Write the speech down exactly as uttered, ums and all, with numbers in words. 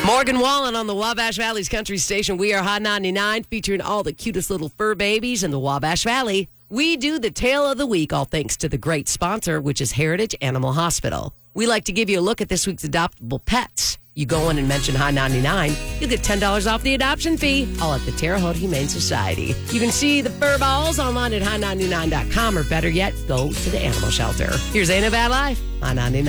Morgan Wallen on the Wabash Valley's Country Station. We are Hot ninety-nine, featuring all the cutest little fur babies in the Wabash Valley. We do the Tale of the Week, all thanks to the great sponsor, which is Heritage Animal Hospital. We like to give you a look at this week's adoptable pets. You go in and mention Hot ninety-nine, you'll get ten dollars off the adoption fee, all at the Terre Haute Humane Society. You can see the fur balls online at hot ninety-nine dot com, or better yet, go to the animal shelter. Here's Ain't a Bad Life, Hot ninety-nine.